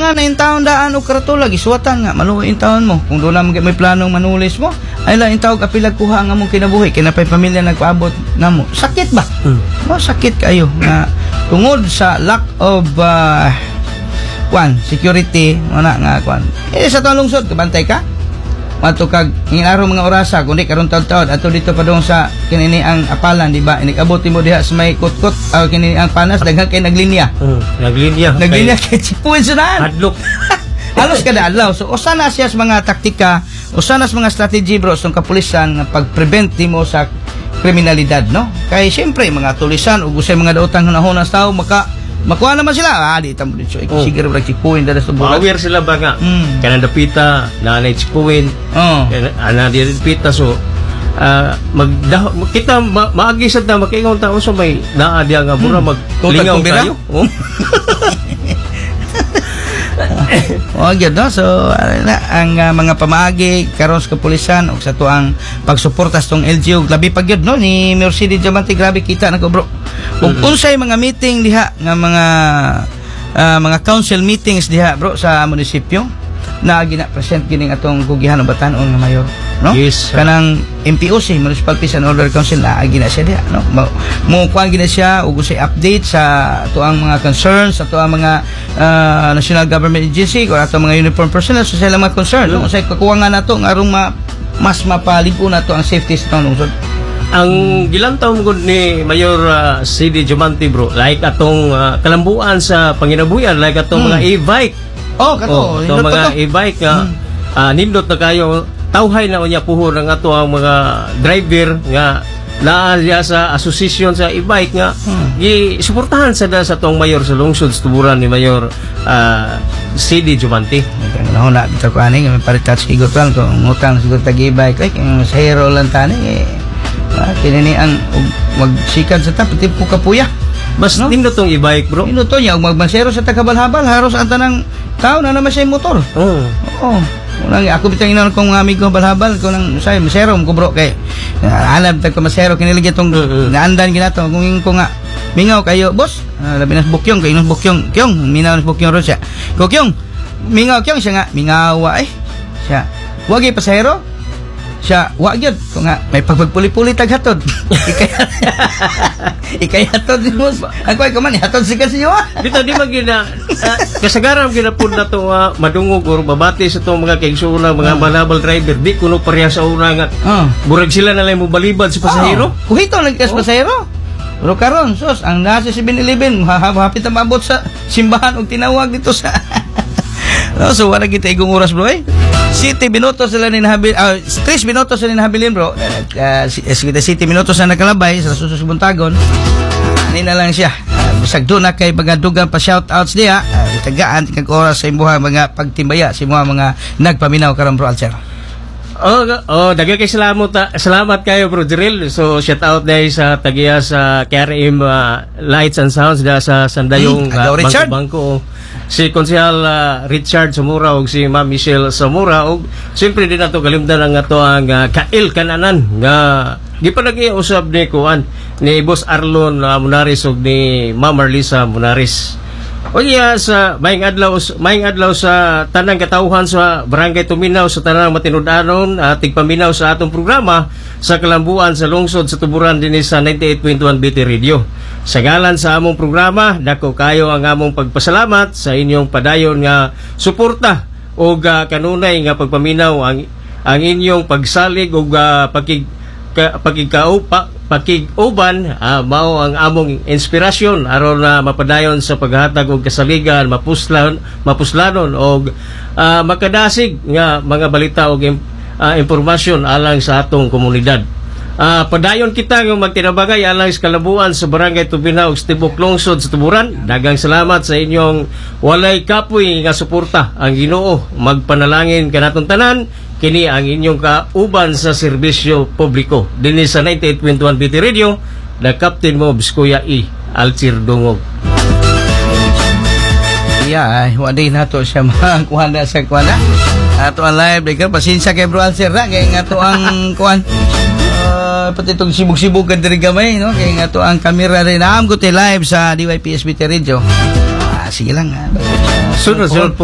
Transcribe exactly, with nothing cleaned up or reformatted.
nga na yung taon daan o karatula, giswatan nga, maluwi yung taon mo. Kung doon lang may planong manulis mo, ay lang yung tawag apilag kuha nga mong kinabuhi, kinapay pamilya nagpaabot na mo. Sakit ba? Hmm. No, sakit kayo nga tungod sa lack of uh, kwan, security, wala nga kwan. Eh, sa taong lungsod, kabantay ka? Mato kag ngilaro mga orasa kundi karon taon-taon ato dito pa dong sa kinini ang apalan, di ba? Inigabot mo diha sa may kutkot uh, kinini ang panas daghang kay naglinya. Mm, naglinya. Naglinya kay sipuin sunan. Hadlok. Halos kada adlaw. So usa na siya sa mga taktika, usa na sa mga strategy bro sa kapulisan nga pag-prevent mo sa kriminalidad, no? Kay siyempre mga tulisan ug usay mga daotang hunahuna sa tao maka makuha naman sila. Ah, di tamo dito. Ikaw oh. Siguro wala chipuin dala sa bulan. Aware sila ba nga? Mm. Kanang dapita, nanay chipuin. Oh. Ana di dapita so uh, magdah kita ma maagi sad na makingon ta unsa may naa diya nga bura mag lingaw tayo. Oh. Oh, gyud no. So na, ang uh, mga pamaagi karon sa kapulisan ug sa tuang pagsuporta sa tong L G U labi pa gyud no ni Mercedes Diamante, grabe kita nako bro. Ug mm-hmm. unsay mga meeting diha nga mga uh, mga council meetings diha bro sa munisipyo na gina-present gining atong Gugihan o Batan-on nga mayor, no? Yes. Kanang M P O C, Municipal Peace and Order Council na gina siya diha, no? Mo kuan gina siya ug usay update sa tuang mga concerns, sa tuang mga uh, national government agency o ato mga uniform personnel sa sila mga concern, no? Usay kakuwangan nato nga aron ma mas mapaligo nato ang safety sa tong lungsod. Ang gilantaw mo ni Mayor uh, C D Diamante bro, like atong uh, kalambuan sa panginabuhian, like atong hmm. mga e-bike. Oh, kato. Oh, itong mga e-bike nga hmm. uh, nindot na kayo tawhay na unya puhon ng ato ang mga driver nga naa sa association sa e-bike nga hmm. gi-suportahan sa da sa tong mayor sa lungsod sa tuburan ni Mayor uh, C D Diamante. Ano na bitaw ko ani nga paritat sigot lang kung utang sigot tag e-bike ay kay masahero lang tani eh. Ah, kinini ang magsikan sa tap pati po kapuya. Mas no? Nindot tong e-bike bro. Nindot to nya magmasero sa takabal-habal haros ang tanang tao na naman siya motor. Oo. Oo. Unang ako bitang inon kong amigo balhabal ko nang say masero ko bro kay alab tag ko masero kinilig itong uh-huh. naandan ginato kung ko nga mingaw kayo boss. Uh, labi na bukyong kay inos bukyong kyong minaw na bukyong ro siya. Ko kyong mingaw kyong siya nga mingawa eh. Siya. Wagi pasahero. Siya, wag yun. Kung nga, may pagpagpuli-puli taghatod. Ikay, ikay hatod ni Mus. Ang kuhay ko man, hatod siya kasi yun. Dito, di magina, uh, kasagaram ginapun na ito, uh, madungog or babati sa itong mga kaigsulang, mga balabal driver. Di kuno pareha sa una nga. Uh. Burag sila na lang mo balibad sa pasahero. Uh. Kung ito, nagkas oh. pasahero. Pero karon, sos, ang nasa seven eleven, hapit na mabot sa simbahan o tinawag dito sa... No, so wala kita igong oras bro eh. City minutos sila ni nahabil, ah, tres minutos sila ni nahabilin bro. Uh, uh, City minutos na nakalabay sa susunod buntagon. Ani na lang siya. Uh, bisag do na kay mga dugang pa shout outs diha. Uh, tagaan kag oras sa imong mga pagtimbaya sa imong mga nagpaminaw karon bro Alcer. Oh, oh, daghang kay salamat salamat kayo bro Jiril. So shout out dai sa tagiya sa K R M uh, Lights and Sounds da sa Sandayong hmm, uh, bangko, bangko. Si Konsehal uh, Richard Samura ug si Ma'am Michelle Samura ug siyempre din nato kalimdan ang ato ang uh, kail kananan nga gipanagi usab ni kuan ni Boss Arlon uh, Munaris ug ni Ma'am Marlisa Munaris. O iya sa maing adlaw maing adlaw sa tanang katawhan sa Barangay Tuminaw sa tanang matinud-anon at tigpaminaw sa atong programa sa kalambuan sa lungsod sa tuburan dinhi sa ninety-eight point one B T Radio. Sa ngalan sa among programa, dako kayo ang among pagpasalamat sa inyong padayon nga suporta o uh, kanunay nga pagpaminaw ang ang inyong pagsalig o uh, pakig ka, pakigkaupa pakig-uban uh, mao ang among inspirasyon aron na uh, mapadayon sa paghatag og kasaligan, mapuslan mapuslanon og uh, makadasig nga mga balita og uh, impormasyon alang sa atong komunidad. Uh, padayon kita ng magtinabagay alang sa kalabuan sa Barangay Tuminaw ug Tibok Lungsod sa Tuburan. Dagang salamat sa inyong walay kapoy nga suporta. Ang Ginoo magpanalangin kanatong tanan kini ang inyong kauban sa serbisyo publiko dinhi sa ninety-eight point one B T Radio, the Captain mo Biskuya E Alcir Dungog. Yeah, wadi nato siya makuha na sa kuan na. Ato ang live deka pasensya kay Bro Alcir ra kay ato ang kuan. Uh, pati itong sibug-sibug ka diri gamay, no? Kaya nga to ang kamera rin. Naam ko tayo live sa D Y P S B T Radio. Ah, sige lang. Ah. Sunod, sunod po.